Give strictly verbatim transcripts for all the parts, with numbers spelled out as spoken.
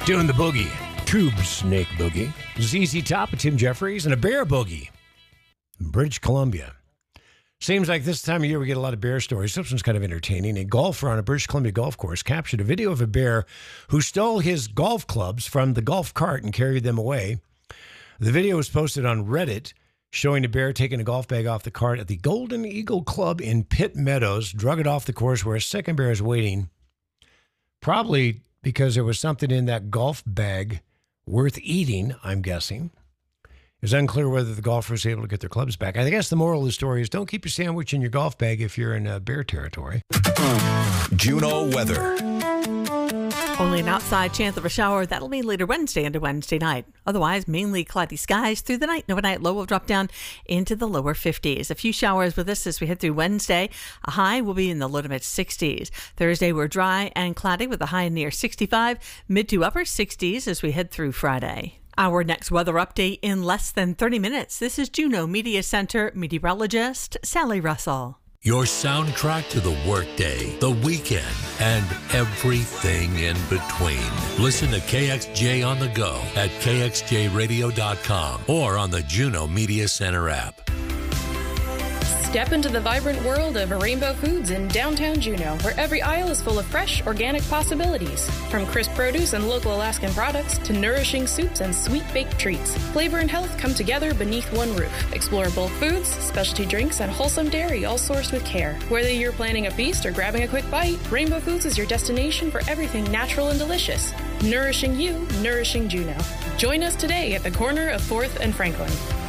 Doing the boogie. Tube Snake Boogie. Z Z Top with Tim Jeffries and a bear boogie. British Columbia. Seems like this time of year we get a lot of bear stories. This one's kind of entertaining. A golfer on a British Columbia golf course captured a video of a bear who stole his golf clubs from the golf cart and carried them away. The video was posted on Reddit showing a bear taking a golf bag off the cart at the Golden Eagle Club in Pitt Meadows, drug it off the course where a second bear is waiting. Probably because there was something in that golf bag worth eating, I'm guessing. It's unclear whether the golfer was able to get their clubs back. I guess the moral of the story is don't keep your sandwich in your golf bag if you're in uh, bear territory. Juneau weather. Only an outside chance of a shower. That'll be later Wednesday into Wednesday night. Otherwise, mainly cloudy skies through the night. Overnight low will drop down into the lower fifties. A few showers with us as we head through Wednesday. A high will be in the low to mid sixties. Thursday, we're dry and cloudy with a high near sixty-five. Mid to upper sixties as we head through Friday. Our next weather update in less than thirty minutes. This is Juneau Media Center meteorologist Sally Russell. Your soundtrack to the workday, the weekend, and everything in between. Listen to K X J on the go at K X J radio dot com or on the Juneau Media Center app. Step into the vibrant world of Rainbow Foods in downtown Juneau, where every aisle is full of fresh, organic possibilities. From crisp produce and local Alaskan products to nourishing soups and sweet-baked treats, flavor and health come together beneath one roof. Explore bulk foods, specialty drinks, and wholesome dairy, all sourced with care. Whether you're planning a feast or grabbing a quick bite, Rainbow Foods is your destination for everything natural and delicious. Nourishing you, nourishing Juneau. Join us today at the corner of fourth and Franklin.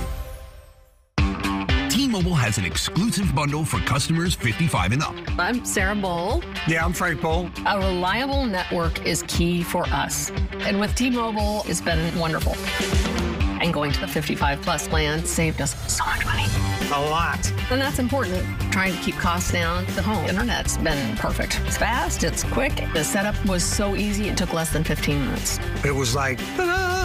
T-Mobile has an exclusive bundle for customers fifty-five and up. I'm Sarah Bowl. Yeah, I'm Frank Bowl. A reliable network is key for us. And with T-Mobile, it's been wonderful. And going to the fifty-five plus plan saved us so much money. A lot. And that's important. Trying to keep costs down. The home internet's been perfect. It's fast, it's quick. The setup was so easy, it took less than fifteen minutes. It was like, ta-da!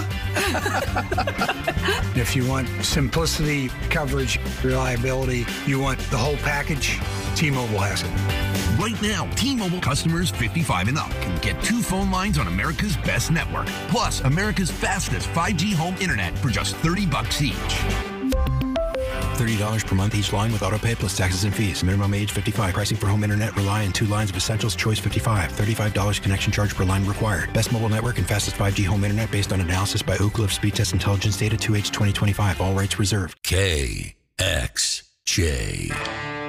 If you want simplicity, coverage, reliability, you want the whole package, T-Mobile has it. Right now, T-Mobile customers fifty-five and up can get two phone lines on America's best network, plus America's fastest five G home internet for just thirty bucks each. thirty dollars per month each line with autopay plus taxes and fees. Minimum age fifty-five. Pricing for home internet rely on two lines of Essentials Choice fifty-five. thirty-five dollars connection charge per line required. Best mobile network and fastest five G home internet based on analysis by Ookla of Speed Test Intelligence Data two H twenty twenty-five. All rights reserved. K X J.